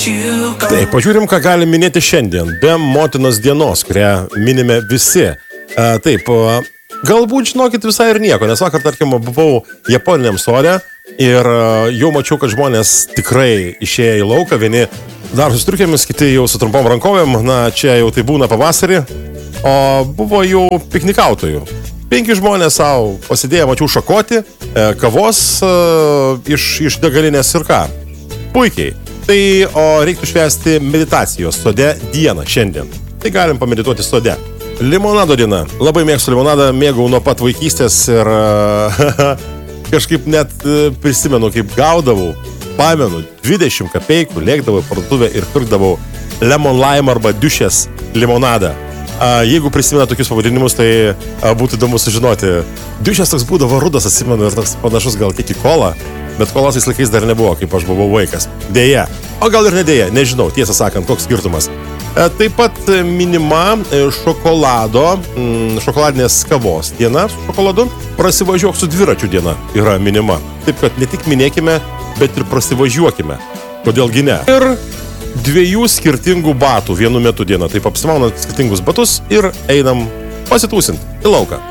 Taip, pažiūrim, ką galim minėti šiandien, be motinos dienos, kurią minime visi. Taip, galbūt žinokit visai ir nieko, nes vakar, tarkim, buvau Japoniniam sode ir jau mačiau, kad žmonės tikrai išėję į lauką, vieni dar su striukėmis, kiti jau su trumpom rankovėm, na, čia jau tai būna pavasarį, o buvo jau piknikautojų. 5 žmonės savo pasidėję, mačiau, šakoti, kavos iš degalinės ir ką. Puikiai. Tai, o reiktų švęsti meditacijos sode dieną šiandien. Tai galim pamedituoti sode. Limonado diena. Labai mėgstu limonadą, mėgau nuo pat vaikystės ir kažkaip net prisimenu, kaip gaudavau, pamenu, 20 kapeikų, lėkdavau į parduotuvę ir pirkdavau lemon lime arba dušės limonadą. Jeigu prisimena tokius pavadinimus, tai būtų įdomu sužinoti. Dušės toks būdavo rudas, atsimenu, ir toks panašus gal kiek į kolą, bet kolos tais laikais dar nebuvo, kaip aš buvau vaikas. Deja. O gal ir nedėja, nežinau, tiesą sakant, koks skirtumas. Taip pat minima šokoladinės kavos diena su šokoladu. Prasivažiuok su dviračiu diena yra minima. Taip kad ne tik minėkime, bet ir prasivažiuokime. Kodėlgi ne? Ir 2 skirtingų batų vienu metu diena. Taip apsimaunat skirtingus batus ir einam pasitūsint į lauką.